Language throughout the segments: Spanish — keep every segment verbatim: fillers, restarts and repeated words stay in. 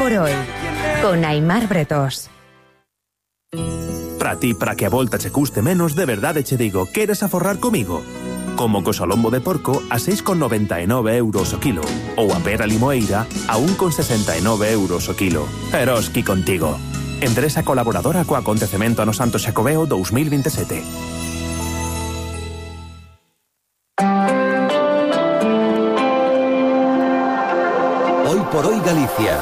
por hoy, con Aimar Bretós. Para ti, para que a volta che custe menos, de verdade che digo, queres aforrar comigo? Como co salombo de porco a seis con noventa e nove euros o kilo, ou a pera limoeira a un con sesenta e nove euros o kilo. Eroski contigo. Empresa colaboradora co acontecemento no Santo Xacobeo dos mil veintisiete. Hoy por hoy Galicia.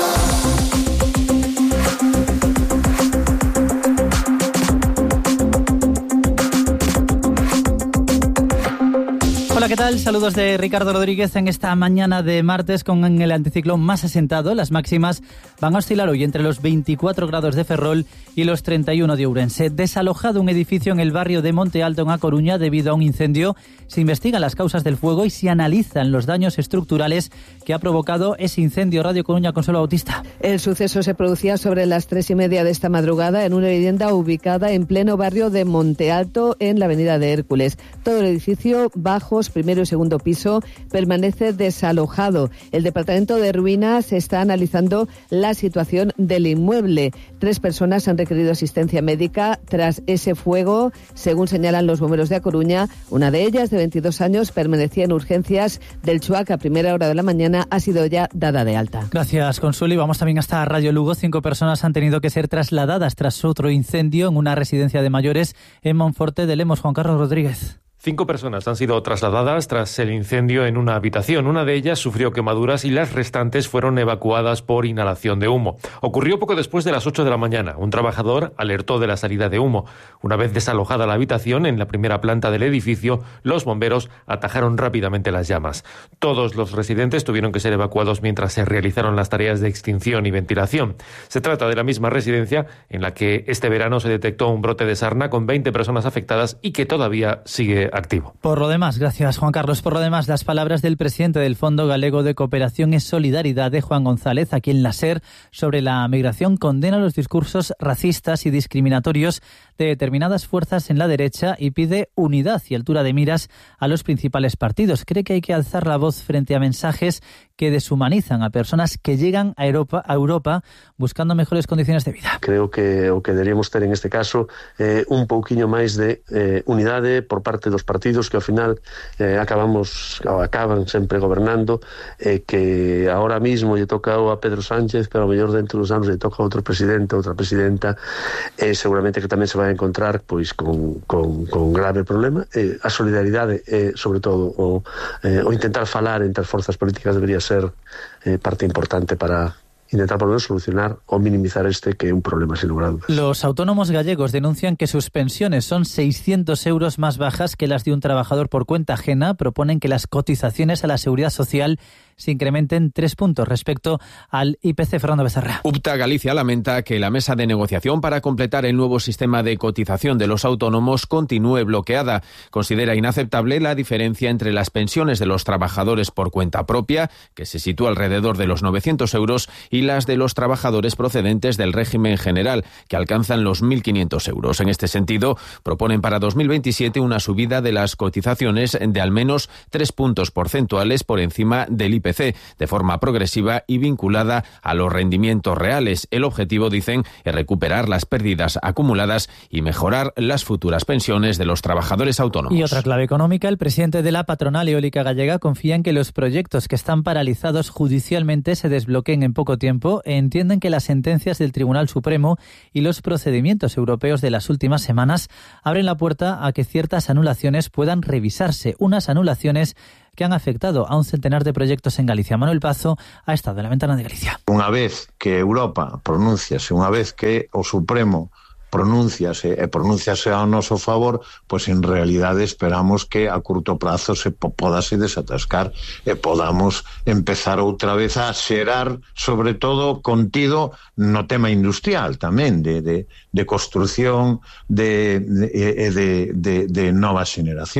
Hola, ¿qué tal? Saludos de Ricardo Rodríguez en esta mañana de martes con el anticiclón más asentado. Las máximas van a oscilar hoy entre los veinticuatro grados de Ferrol y los treinta y uno de Ourense. Desalojado un edificio en el barrio de Monte Alto, en A Coruña, debido a un incendio. Se investigan las causas del fuego y se analizan los daños estructurales que ha provocado ese incendio. Radio Coruña, Consuelo Bautista. El suceso se producía sobre las tres y media de esta madrugada en una vivienda ubicada en pleno barrio de Monte Alto, en la avenida de Hércules. Todo el edificio, bajos, primero y segundo piso, permanece desalojado. El Departamento de Ruinas está analizando la situación del inmueble. Tres personas han requerido asistencia médica tras ese fuego, según señalan los bomberos de A Coruña. Una de ellas, de veintidós años, permanecía en urgencias del Chuac a primera hora de la mañana, ha sido ya dada de alta. Gracias, Consuelo. Y vamos también hasta Radio Lugo. Cinco personas han tenido que ser trasladadas tras otro incendio en una residencia de mayores en Monforte de Lemos. Juan Carlos Rodríguez. Cinco personas han sido trasladadas tras el incendio en una habitación. Una de ellas sufrió quemaduras y las restantes fueron evacuadas por inhalación de humo. Ocurrió poco después de las ocho de la mañana. Un trabajador alertó de la salida de humo. Una vez desalojada la habitación en la primera planta del edificio, los bomberos atajaron rápidamente las llamas. Todos los residentes tuvieron que ser evacuados mientras se realizaron las tareas de extinción y ventilación. Se trata de la misma residencia en la que este verano se detectó un brote de sarna con veinte personas afectadas y que todavía sigue activo. Por lo demás, gracias Juan Carlos, por lo demás, las palabras del presidente del Fondo Galego de Cooperación y Solidaridad, de Juan González, aquí en la SER, sobre la migración, condena los discursos racistas y discriminatorios de determinadas fuerzas en la derecha y pide unidad y altura de miras a los principales partidos. Cree que hay que alzar la voz frente a mensajes que deshumanizan a personas que llegan a Europa, a Europa buscando mejores condiciones de vida. Creo que o que deberíamos ter en este caso eh, un pouquiño máis de eh, unidade por parte dos partidos que ao final eh, acabamos ou acaban sempre gobernando, eh, que ahora mismo lle toca a Pedro Sánchez, pero ao mellor dentro dos anos lle toca a outro presidente, outra presidenta, eh, seguramente que tamén se vai a encontrar pois con, con, con grave problema. Eh, a solidaridade é, eh, sobre todo, o, eh, o intentar falar entre as forzas políticas debería ser eh, parte importante para intentar por lo menos solucionar o minimizar este, que es un problema sin lugar a dudas. Los autónomos gallegos denuncian que sus pensiones son seiscientos euros más bajas que las de un trabajador por cuenta ajena. Proponen que las cotizaciones a la seguridad social se incrementen tres puntos respecto al I P C. Fernando Becerra. UPTA Galicia lamenta que la mesa de negociación para completar el nuevo sistema de cotización de los autónomos continúe bloqueada. Considera inaceptable la diferencia entre las pensiones de los trabajadores por cuenta propia, que se sitúa alrededor de los novecientos euros, y las de los trabajadores procedentes del régimen general, que alcanzan los mil quinientos euros. En este sentido, proponen para dos mil veintisiete una subida de las cotizaciones de al menos tres puntos porcentuales por encima del I P C, de forma progresiva y vinculada a los rendimientos reales. El objetivo, dicen, es recuperar las pérdidas acumuladas y mejorar las futuras pensiones de los trabajadores autónomos. Y otra clave económica: el presidente de la patronal eólica gallega confía en que los proyectos que están paralizados judicialmente se desbloqueen en poco tiempo. Entienden que las sentencias del Tribunal Supremo y los procedimientos europeos de las últimas semanas abren la puerta a que ciertas anulaciones puedan revisarse, unas anulaciones que han afectado a un centenar de proyectos en Galicia. Manuel Pazo ha estado en la ventana de Galicia. Unha vez que Europa pronúnciase, unha vez que o Supremo pronúnciase e pronúnciase ao noso favor, pois en realidade esperamos que a curto prazo se podase desatascar e podamos empezar outra vez a xerar, sobre todo contido no tema industrial tamén, de, de, de construción de, de, de, de, de nova xeneración.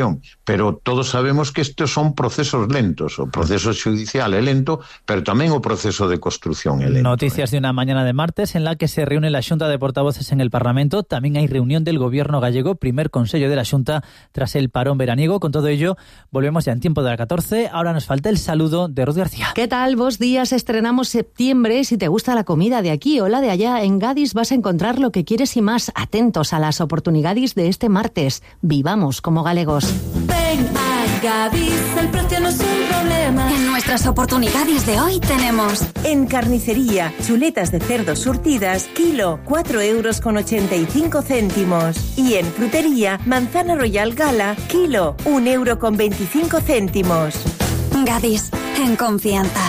pero todos sabemos que estos son procesos lentos, o proceso judicial é lento, pero tamén o proceso de construción é lento. Noticias de una mañana de martes en la que se reúne la Xunta de Portavoces en el Parlamento. También hay reunión del Gobierno gallego, primer Consello de la Xunta tras el parón veraniego. Con todo ello, volvemos ya en tiempo de la catorce. Ahora nos falta el saludo de Ruth García. ¿Qué tal? Vos días, estrenamos septiembre. Si te gusta la comida de aquí o la de allá, en Gadis vas a encontrar lo que quieres y más. Atentos a las oportunidades de este martes. Vivamos como galegos. Ven a Gadis, el precio no es un problema. En nuestras oportunidades de hoy tenemos en carnicería, chuletas de cerdo surtidas, kilo, cuatro euros con ochenta y cinco céntimos. Y en frutería, manzana royal gala, kilo, un euro con veinticinco céntimos. Gadis, en confianza.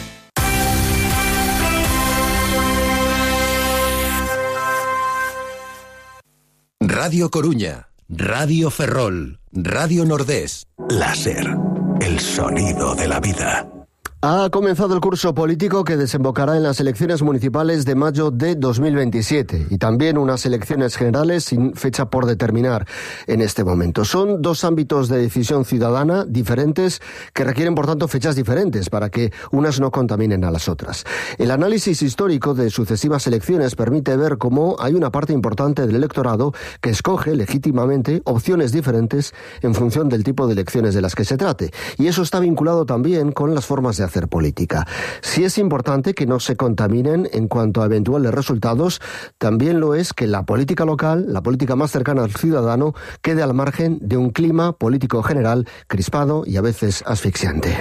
Radio Coruña, Radio Ferrol, Radio Nordés. Láser, el sonido de la vida. Ha comenzado el curso político que desembocará en las elecciones municipales de mayo de dos mil veintisiete y también unas elecciones generales sin fecha por determinar en este momento. Son dos ámbitos de decisión ciudadana diferentes que requieren, por tanto, fechas diferentes para que unas no contaminen a las otras. El análisis histórico de sucesivas elecciones permite ver cómo hay una parte importante del electorado que escoge legítimamente opciones diferentes en función del tipo de elecciones de las que se trate. Y eso está vinculado también con las formas de hacer política. Si es importante que no se contaminen en cuanto a eventuales resultados, también lo es que la política local, la política más cercana al ciudadano, quede al margen de un clima político general crispado y a veces asfixiante.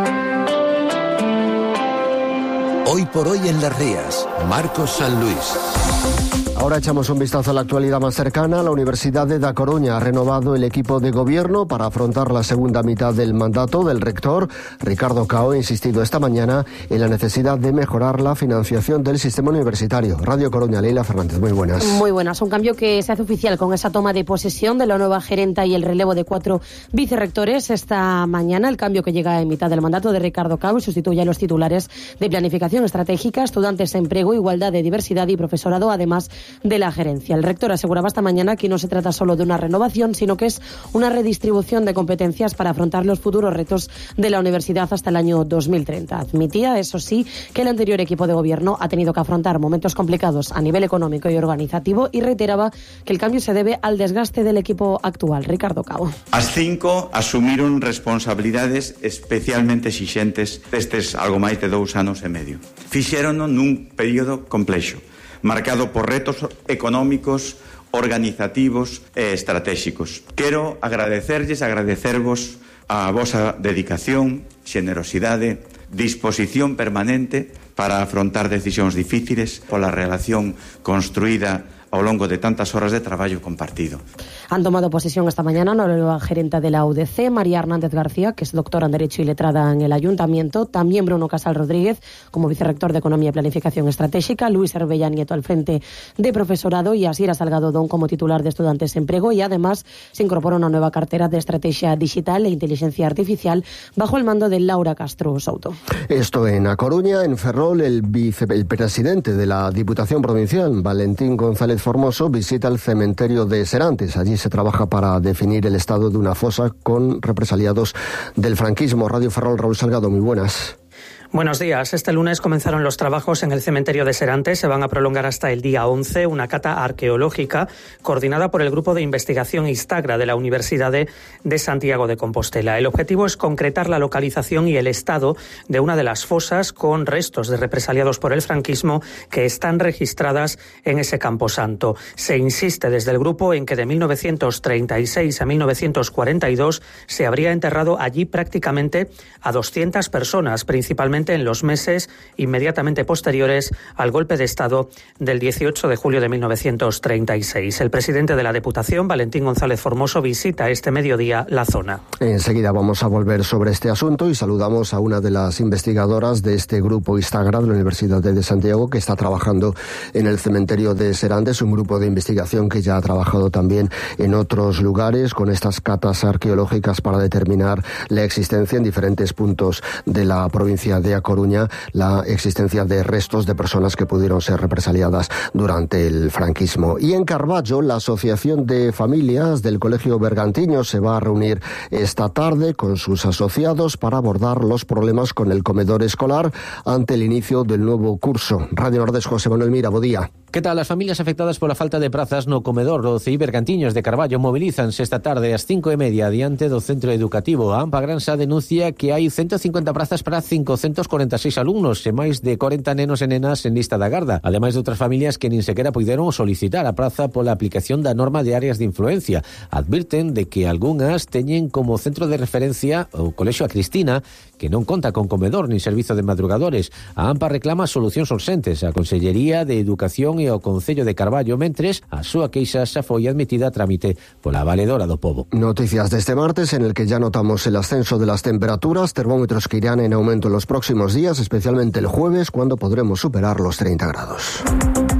Hoy por hoy en Las Rías, Marcos San Luis. Ahora echamos un vistazo a la actualidad más cercana. La Universidad de Da Coruña ha renovado el equipo de gobierno para afrontar la segunda mitad del mandato del rector. Ricardo Cao ha insistido esta mañana en la necesidad de mejorar la financiación del sistema universitario. Radio Coruña, Leila Fernández, muy buenas. Muy buenas. Un cambio que se hace oficial con esa toma de posesión de la nueva gerenta y el relevo de cuatro vicerrectores esta mañana. El cambio que llega en mitad del mandato de Ricardo Cao y sustituye a los titulares de Planificación Estratégica, Estudiantes, Empleo, Igualdad de Diversidad y Profesorado, además de la gerencia. El rector aseguraba esta mañana que no se trata solo de una renovación, sino que es una redistribución de competencias para afrontar los futuros retos de la universidad hasta el año dos mil treinta. Admitía, eso sí, que el anterior equipo de gobierno ha tenido que afrontar momentos complicados a nivel económico y organizativo y reiteraba que el cambio se debe al desgaste del equipo actual. Ricardo Cao. As cinco asumiron responsabilidades especialmente exixentes destes algo máis de dous anos e medio. Fixérono nun período complexo, marcado por retos económicos, organizativos e estratégicos. Quero agradecerlles, agradecervos a vosa dedicación, xenerosidade, disposición permanente para afrontar decisións difíciles pola relación construída ao longo de tantas horas de traballo compartido. Han tomado posesión esta mañana la nueva gerenta de la U D C, María Hernández García, que es doctora en Derecho y letrada en el Ayuntamiento, también Bruno Casal Rodríguez, como vicerrector de Economía y Planificación Estratégica, Luis Herbella Nieto al frente de Profesorado y Asira Salgado Don como titular de Estudiantes en Empleo, y además se incorpora una nueva cartera de Estrategia Digital e Inteligencia Artificial bajo el mando de Laura Castro Souto. Esto en A Coruña. En Ferrol, el, vice, el presidente de la Diputación Provincial, Valentín González Formoso, visita el cementerio de Serantes. Allí se trabaja para definir el estado de una fosa con represaliados del franquismo. Radio Ferrol, Raúl Salgado, muy buenas. Buenos días. Este lunes comenzaron los trabajos en el cementerio de Serantes. Se van a prolongar hasta el día once. Una cata arqueológica coordinada por el Grupo de Investigación Istagra de la Universidad de, de Santiago de Compostela. El objetivo es concretar la localización y el estado de una de las fosas con restos de represaliados por el franquismo que están registradas en ese camposanto. Se insiste desde el grupo en que de mil novecientos treinta y seis a mil novecientos cuarenta y dos se habría enterrado allí prácticamente a doscientas personas, principalmente en los meses inmediatamente posteriores al golpe de Estado del dieciocho de julio de mil novecientos treinta y seis. El presidente de la Diputación, Valentín González Formoso, visita este mediodía la zona. Enseguida vamos a volver sobre este asunto y saludamos a una de las investigadoras de este grupo Istagra de la Universidad de Santiago que está trabajando en el cementerio de Serantes, un grupo de investigación que ya ha trabajado también en otros lugares con estas catas arqueológicas para determinar la existencia en diferentes puntos de la provincia de de A Coruña la existencia de restos de personas que pudieron ser represaliadas durante el franquismo. Y en Carballo, la Asociación de Familias del Colegio Bergantiños se va a reunir esta tarde con sus asociados para abordar los problemas con el comedor escolar ante el inicio del nuevo curso. Radio Nordés, José Manuel Mira, bo día. Que tal? As familias afectadas pola falta de prazas no comedor do C I Bergantiños de Carballo mobilízanse esta tarde ás cinco e media diante do centro educativo. A AMPA Gransa denuncia que hai ciento cincuenta prazas para cincocentos cuarenta e seis alumnos e máis de corenta nenos e nenas en lista da garda, ademais de outras familias que nin sequera puideron solicitar a praza pola aplicación da norma de áreas de influencia. Advirten de que algunhas teñen como centro de referencia o Colexio A Cristina, que non conta con comedor nin servizo de madrugadores. A AMPA reclama solucións urxentes. A Consellería de Educación e o Concello de Carballo, mentres a súa queixa xa foi admitida a trámite pola Valedora do Pobo. Noticias de este martes en el que ya notamos el ascenso de las temperaturas, termómetros que irán en aumento en los próximos días, especialmente el jueves, cuando podremos superar los treinta grados.